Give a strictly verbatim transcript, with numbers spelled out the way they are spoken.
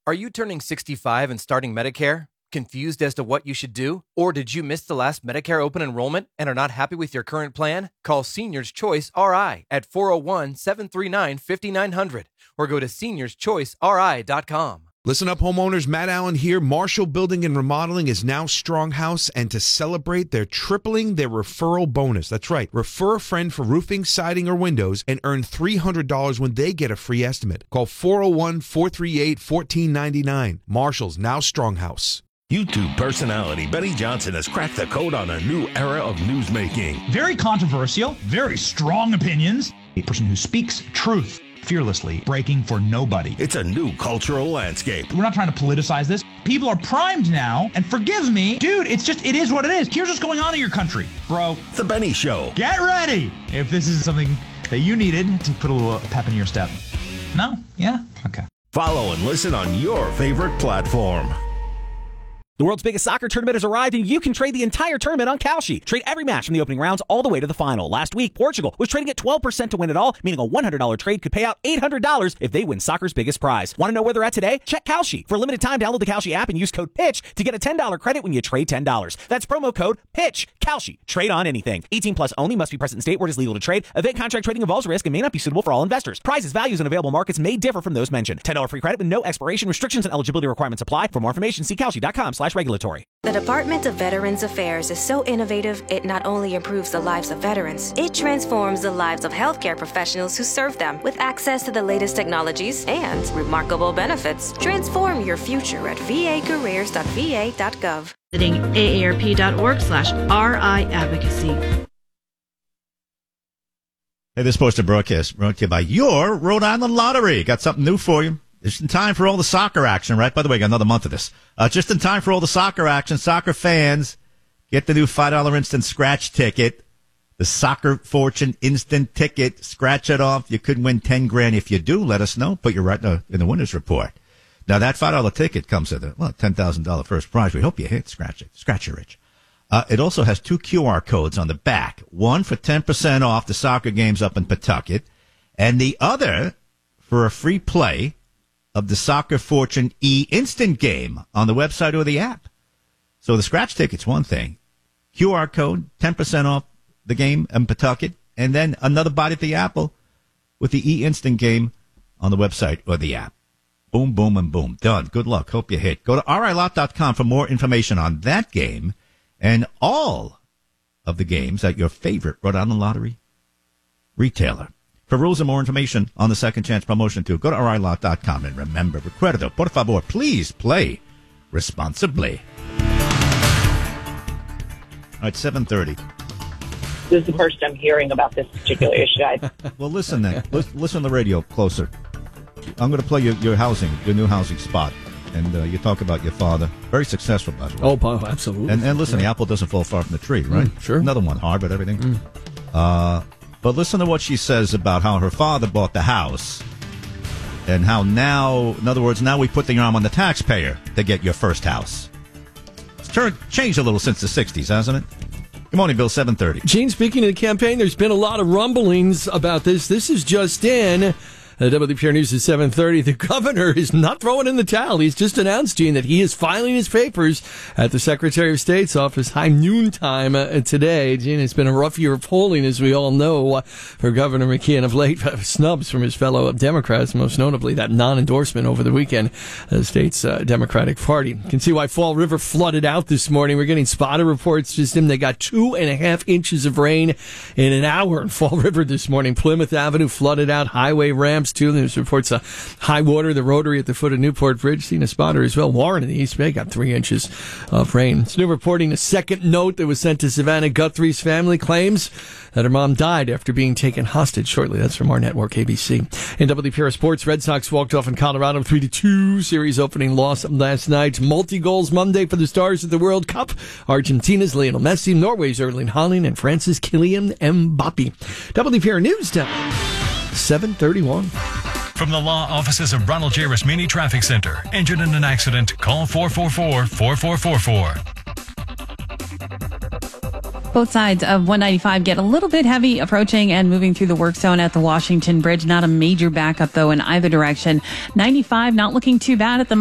Are you turning sixty-five and starting Medicare? Confused as to what you should do? Or did you miss the last Medicare open enrollment and are not happy with your current plan? Call Seniors Choice R I at four oh one, seven three nine, five nine zero zero or go to seniors choice r i dot com. Listen up, homeowners. Matt Allen here. Marshall Building and Remodeling is now Stronghouse, and to celebrate, they're tripling their referral bonus. That's right. Refer a friend for roofing, siding, or windows and earn three hundred dollars when they get a free estimate. Call four oh one, four three eight, one four nine nine. Marshall's now Stronghouse. YouTube personality Benny Johnson has cracked the code on a new era of newsmaking. Very controversial, very strong opinions. A person who speaks truth fearlessly, breaking for nobody. It's a new cultural landscape. We're not trying to politicize this. People are primed now, and forgive me, dude, it's just, it is what it is. Here's what's going on in your country, bro. The Benny Show. Get ready if this is something that you needed to put a little pep in your step. No? Yeah? Okay. Follow and listen on your favorite platform. The world's biggest soccer tournament has arrived, and you can trade the entire tournament on Kalshi. Trade every match from the opening rounds all the way to the final. Last week, Portugal was trading at twelve percent to win it all, meaning a one hundred dollars trade could pay out eight hundred dollars if they win soccer's biggest prize. Want to know where they're at today? Check Kalshi. For a limited time, download the Kalshi app and use code PITCH to get a ten dollars credit when you trade ten dollars. That's promo code PITCH. Kalshi. Trade on anything. eighteen plus only. Must be present in state where it is legal to trade. Event contract trading involves risk and may not be suitable for all investors. Prizes, values, and available markets may differ from those mentioned. ten dollars free credit with no expiration. Restrictions and eligibility requirements apply. For more information, see Kalshi.com slash regulatory. The Department of Veterans Affairs is so innovative, it not only improves the lives of veterans, it transforms the lives of healthcare professionals who serve them with access to the latest technologies and remarkable benefits. Transform your future at v a careers dot v a dot gov. Visiting A A R P dot org slash R I advocacy. Hey, this posted broadcast brought to you by your Rhode Island Lottery. Got something new for you. Just in time for all the soccer action, right? By the way, got another month of this. Uh, just in time for all the soccer action. Soccer fans, get the new five dollars instant scratch ticket. The Soccer Fortune instant ticket. Scratch it off. You could win ten grand. If you do, let us know. Put your right in the, in the winner's report. Now, that five dollars ticket comes with a, well, ten thousand dollars first prize. We hope you hit. Scratch it. Scratch your itch. Uh, it also has two Q R codes on the back. One for ten percent off the soccer games up in Pawtucket, and the other for a free play of the Soccer Fortune e-instant game on the website or the app. So the scratch ticket's one thing. Q R code, ten percent off the game in Pawtucket, and then another bite at the apple with the e-instant game on the website or the app. Boom, boom, and boom. Done. Good luck. Hope you hit. Go to R I lot dot com for more information on that game and all of the games at your favorite Rhode Island Lottery retailer. For rules and more information on the Second Chance promotion, too, go to R I lot dot com. And remember, recuerdo, por favor, please play responsibly. All right, seven thirty. This is the first I'm hearing about this particular issue, guys. Well, listen then. Listen, listen to the radio closer. I'm going to play your, your housing, your new housing spot. And uh, you talk about your father. Very successful, by the way. Oh, absolutely. And, and listen, yeah. The apple doesn't fall far from the tree, right? Mm, sure. Another one, Harvard, everything. Mm. Uh... But listen to what she says about how her father bought the house and how now, in other words, now we put the arm on the taxpayer to get your first house. It's turned, changed a little since the sixties, hasn't it? Good morning, Bill, seven thirty. Gene, speaking of the campaign, there's been a lot of rumblings about this. This is just in. Uh, W P R News at seven thirty. The governor is not throwing in the towel. He's just announced, Gene, that he is filing his papers at the Secretary of State's office high noontime uh, today. Gene, it's been a rough year of polling, as we all know, uh, for Governor McKee, and of late, uh, snubs from his fellow Democrats, most notably that non-endorsement over the weekend of the state's uh, Democratic Party. You can see why Fall River flooded out this morning. We're getting spotter reports just in. They got two and a half inches of rain in an hour in Fall River this morning. Plymouth Avenue flooded out, highway ramps too. There's reports of high water, the Rotary at the foot of Newport Bridge, seen a spotter as well. Warren in the East Bay got three inches of rain. It's new reporting a second note that was sent to Savannah Guthrie's family claims that her mom died after being taken hostage shortly. That's from our network, A B C. In W P R Sports, Red Sox walked off in Colorado three to two. Series opening loss last night. Multi-goals Monday for the Stars at the World Cup. Argentina's Lionel Messi, Norway's Erling Haaland, and France's Kylian Mbappe. W P R News Time, seven thirty-one. From the law offices of Ronald J. Rasmini Traffic Center. Injured in an accident? Call four four four, four four four four. Both sides of one ninety-five get a little bit heavy approaching and moving through the work zone at the Washington Bridge. Not a major backup, though, in either direction. ninety-five not looking too bad at the